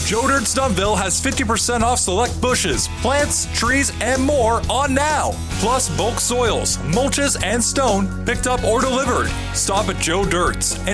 Joe Dirt's Dunville has 50% off select bushes, plants, trees, and more on now. Plus bulk soils, mulches, and stone picked up or delivered. Stop at Joe Dirt's and